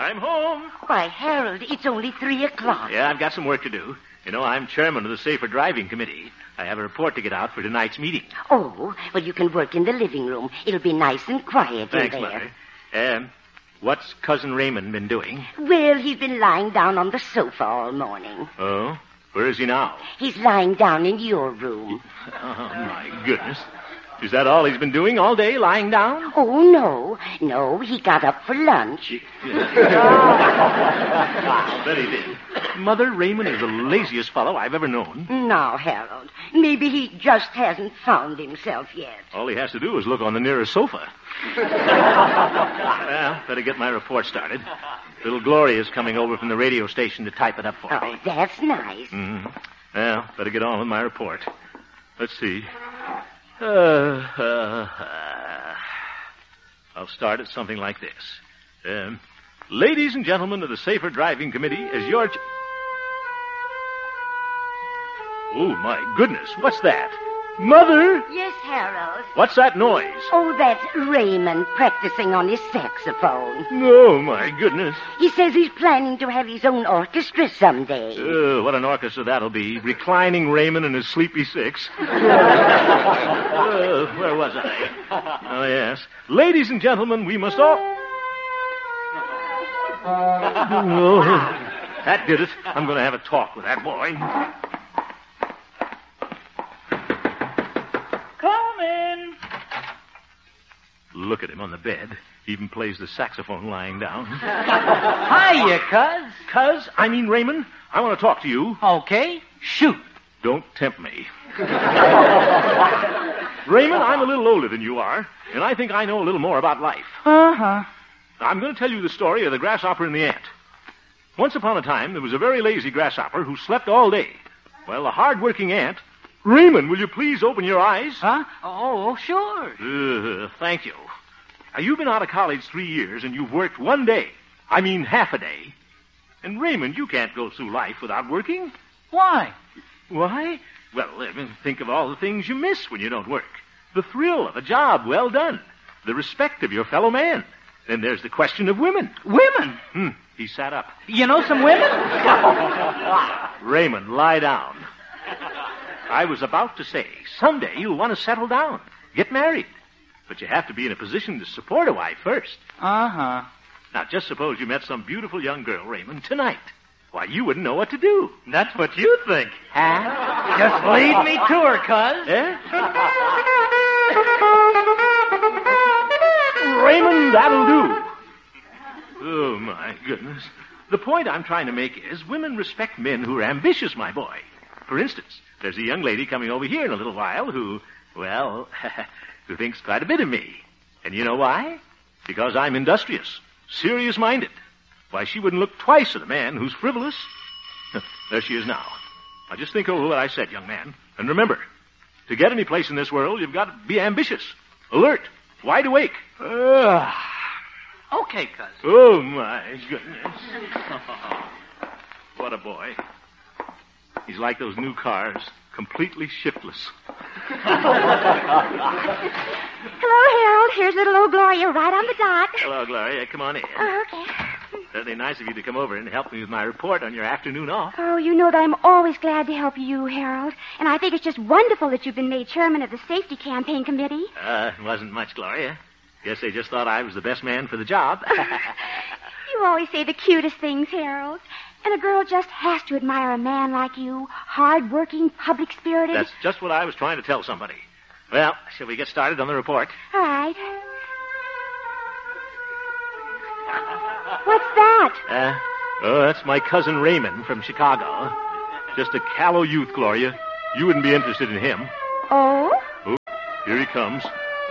I'm home. Why, Harold, it's only 3 o'clock. Yeah, I've got some work to do. You know, I'm chairman of the Safer Driving Committee. I have a report to get out for tonight's meeting. Oh, well, you can work in the living room. It'll be nice and quiet Thanks, in there. Mother. What's Cousin Raymond been doing? Well, he's been lying down on the sofa all morning. Oh? Where is he now? He's lying down in your room. Oh, my goodness. Is that all he's been doing all day, lying down? Oh, no. No, he got up for lunch. I bet he did. Mother, Raymond is the laziest fellow I've ever known. Now, Harold, maybe he just hasn't found himself yet. All he has to do is look on the nearest sofa. Well, better get my report started. Little Gloria's coming over from the radio station to type it up for me. Oh, that's nice. Mm-hmm. Well, better get on with my report. Let's see. I'll start at something like this. Ladies and gentlemen of the Safer Driving Committee, as your... Oh, my goodness, what's that? Mother! Yes, Harold. What's that noise? Oh, that's Raymond practicing on his saxophone. Oh, my goodness. He says he's planning to have his own orchestra someday. What an orchestra that'll be. Reclining Raymond and his Sleepy Six. Where was I? Oh, yes. Ladies and gentlemen, we must all... Oh, that did it. I'm going to have a talk with that boy. Come in. Look at him on the bed. He even plays the saxophone lying down. Hiya, Cuz. Cuz, I mean Raymond, I want to talk to you. Okay, shoot. Don't tempt me. Raymond, I'm a little older than you are, and I think I know a little more about life. Uh-huh. I'm going to tell you the story of the grasshopper and the ant. Once upon a time, there was a very lazy grasshopper who slept all day. Well, the hard-working ant... Raymond, will you please open your eyes? Huh? Oh, sure. Thank you. Now, you've been out of college 3 years, and you've worked 1 day. I mean, half a day. And, Raymond, you can't go through life without working. Why? Why? Well, think of all the things you miss when you don't work. The thrill of a job well done. The respect of your fellow man. Then there's the question of women. Women? He sat up. You know some women? Raymond, lie down. I was about to say, someday you'll want to settle down, get married. But you have to be in a position to support a wife first. Uh-huh. Now, just suppose you met some beautiful young girl, Raymond, tonight. Why, you wouldn't know what to do. That's what you think. Huh? Just lead me to her, Cuz. Raymond, that'll do. Oh, my goodness. The point I'm trying to make is women respect men who are ambitious, my boy. For instance, there's a young lady coming over here in a little while who, well, who thinks quite a bit of me. And you know why? Because I'm industrious, serious-minded. Why, she wouldn't look twice at a man who's frivolous. There she is now. Now, just think over what I said, young man. And remember, to get any place in this world, you've got to be ambitious, alert, wide awake. Okay, Cuz. Oh, my goodness. What a boy. He's like those new cars, completely shiftless. Hello, Harold. Here's little old Gloria right on the dot. Hello, Gloria. Come on in. Oh, okay. Certainly nice of you to come over and help me with my report on your afternoon off. Oh, you know that I'm always glad to help you, Harold. And I think it's just wonderful that you've been made chairman of the Safety Campaign Committee. It wasn't much, Gloria. Guess they just thought I was the best man for the job. You always say the cutest things, Harold. And a girl just has to admire a man like you, hard-working, public-spirited. That's just what I was trying to tell somebody. Well, shall we get started on the report? All right. What's that? That's my cousin Raymond from Chicago. Just a callow youth, Gloria. You wouldn't be interested in him. Oh? Here he comes.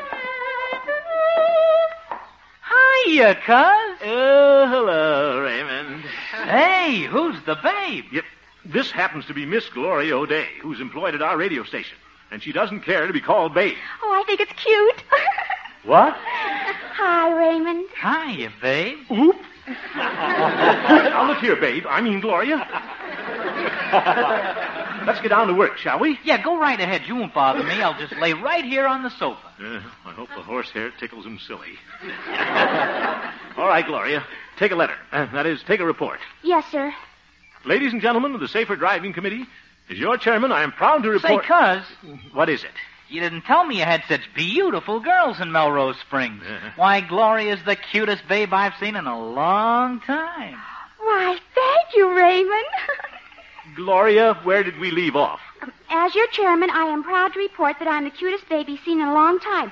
Hiya, Cuz. Oh, hello, Raymond. Hey, who's the babe? Yep. This happens to be Miss Gloria O'Day, who's employed at our radio station. And she doesn't care to be called babe. Oh, I think it's cute. What? Hi, Raymond. Hiya, babe. Oop. Now, look here, babe. I mean, Gloria. Let's get down to work, shall we? Yeah, go right ahead. You won't bother me. I'll just lay right here on the sofa. I hope the horsehair tickles him silly. All right, Gloria. take a letter. That is, take a report. Yes, sir. Ladies and gentlemen of the Safer Driving Committee, as your chairman, I am proud to report... Say, Cuz, What is it? you didn't tell me you had such beautiful girls in Melrose Springs. Why, Gloria's the cutest babe I've seen in a long time. Why, thank you, Raymond. Gloria, where did we leave off? As your chairman, I am proud to report that I'm the cutest baby seen in a long time.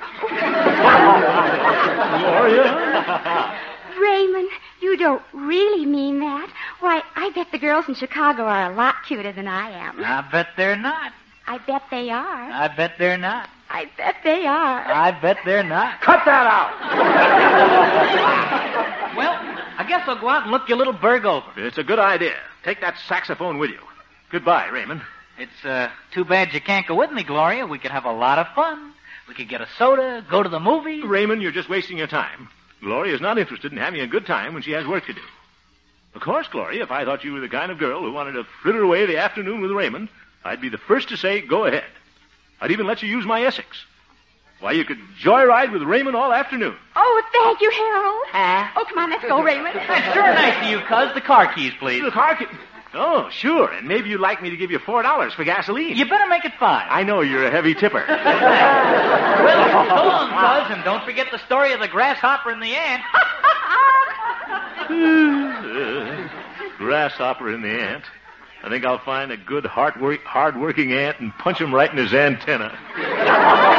Gloria? Raymond, you don't really mean that. Why, I bet the girls in Chicago are a lot cuter than I am. I bet they're not. I bet they are. I bet they're not. I bet they are. I bet they're not. Cut that out! Well, I guess I'll go out and look your little burg over. It's a good idea. Take that saxophone with you. Goodbye, Raymond. It's too bad you can't go with me, Gloria. We could have a lot of fun. We could get a soda, go to the movies. Raymond, you're just wasting your time. Gloria's not interested in having a good time when she has work to do. Of course, Gloria, if I thought you were the kind of girl who wanted to fritter away the afternoon with Raymond, I'd be the first to say, go ahead. I'd even let you use my Essex. Why, you could joyride with Raymond all afternoon. Oh, thank you, Harold. Oh, come on, let's go, Raymond. That's sure nice of you, Cuz. The car keys, please. The car can... Oh, sure. And maybe you'd like me to give you $4 for gasoline. You better make it 5. I know you're a heavy tipper. Well, so long, Cuz, and don't forget the story of the grasshopper and the ant. Grasshopper and the ant. I think I'll find a good, hard-working ant and punch him right in his antenna.